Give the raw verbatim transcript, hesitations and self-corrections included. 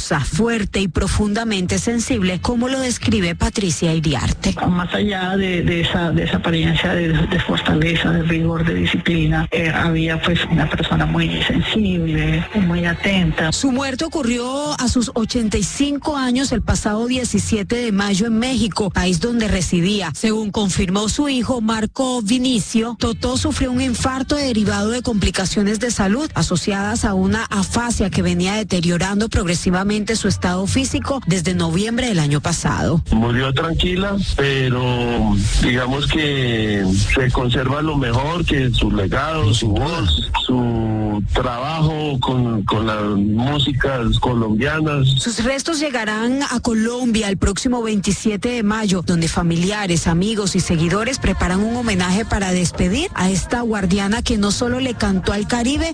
talentosa, fuerte y profundamente sensible, como lo describe Patricia Iriarte. Más allá de, de, esa, de esa apariencia de, de fortaleza, de rigor, de disciplina, eh, había pues una persona muy sensible, muy atenta. Su muerte ocurrió a sus ochenta y cinco años el pasado diecisiete de mayo en México, país donde residía. Según confirmó su hijo Marco Vinicio, Totó sufrió un infarto derivado de complicaciones de salud asociadas a una afasia que venía deteriorando progresivamente su estado físico desde noviembre del año pasado. Murió tranquila, pero digamos que se conserva lo mejor, que su legado, su voz, su trabajo con, con las músicas colombianas. Sus restos llegarán a Colombia el próximo veintisiete de mayo, donde familiares, amigos y seguidores preparan un homenaje para despedir a esta guardiana que no solo le cantó al Caribe,